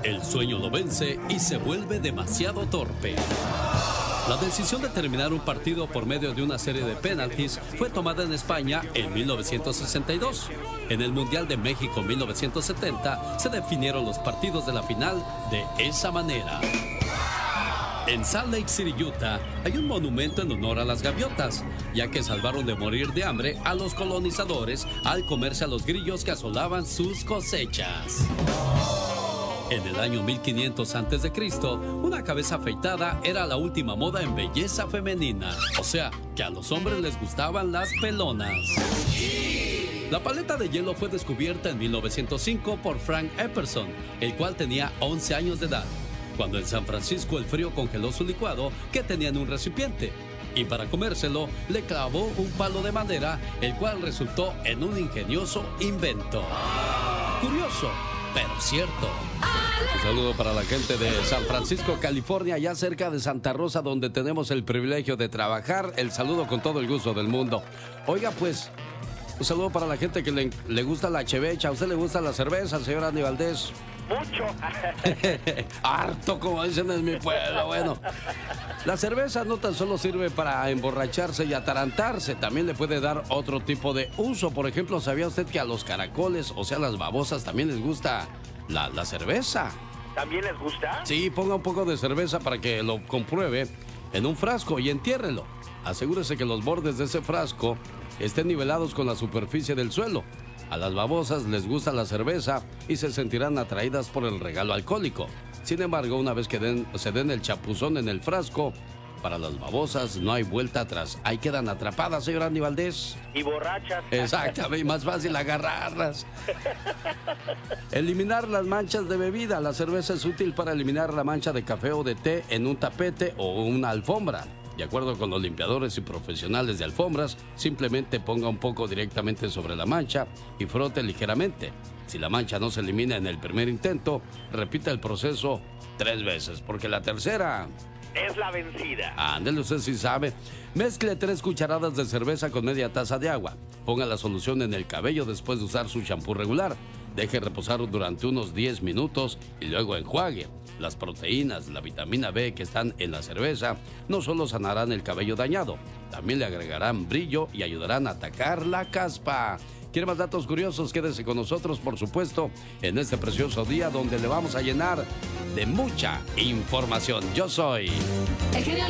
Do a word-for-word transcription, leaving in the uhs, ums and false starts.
El sueño lo vence y se vuelve demasiado torpe. La decisión de terminar un partido por medio de una serie de penaltis fue tomada en España en mil novecientos sesenta y dos. En el Mundial de México mil novecientos setenta se definieron los partidos de la final de esa manera. En Salt Lake City, Utah, hay un monumento en honor a las gaviotas, ya que salvaron de morir de hambre a los colonizadores al comerse a los grillos que asolaban sus cosechas. En el año mil quinientos antes de Cristo, una cabeza afeitada era la última moda en belleza femenina. O sea, que a los hombres les gustaban las pelonas. La paleta de hielo fue descubierta en mil novecientos cinco por Frank Epperson, el cual tenía once años de edad, cuando en San Francisco el frío congeló su licuado que tenía en un recipiente. Y para comérselo, le clavó un palo de madera, el cual resultó en un ingenioso invento. Curioso, pero cierto. Un saludo para la gente de San Francisco, California, ya cerca de Santa Rosa, donde tenemos el privilegio de trabajar. El saludo con todo el gusto del mundo. Oiga, pues, un saludo para la gente que le, le gusta la chevecha. ¿A usted le gusta la cerveza, señor Andy Valdés? Mucho. Harto, como dicen en mi pueblo. Bueno, la cerveza no tan solo sirve para emborracharse y atarantarse, también le puede dar otro tipo de uso. Por ejemplo, ¿sabía usted que a los caracoles, o sea, las babosas, también les gusta la, la cerveza? ¿También les gusta? Sí, ponga un poco de cerveza para que lo compruebe en un frasco y entiérrelo. Asegúrese que los bordes de ese frasco estén nivelados con la superficie del suelo. A las babosas les gusta la cerveza y se sentirán atraídas por el regalo alcohólico. Sin embargo, una vez que den, se den el chapuzón en el frasco, para las babosas no hay vuelta atrás. Ahí quedan atrapadas, señor Andy Valdés. Y borrachas. Exactamente, más fácil agarrarlas. Eliminar las manchas de bebida. La cerveza es útil para eliminar la mancha de café o de té en un tapete o una alfombra. De acuerdo con los limpiadores y profesionales de alfombras, simplemente ponga un poco directamente sobre la mancha y frote ligeramente. Si la mancha no se elimina en el primer intento, repita el proceso tres veces, porque la tercera es la vencida. Ándele, usted sí sabe. Mezcle tres cucharadas de cerveza con media taza de agua. Ponga la solución en el cabello después de usar su champú regular. Deje reposar durante unos diez minutos y luego enjuague. Las proteínas, la vitamina B que están en la cerveza no solo sanarán el cabello dañado, también le agregarán brillo y ayudarán a atacar la caspa. ¿Quiere más datos curiosos? Quédese con nosotros, por supuesto, en este precioso día donde le vamos a llenar de mucha información. Yo soy...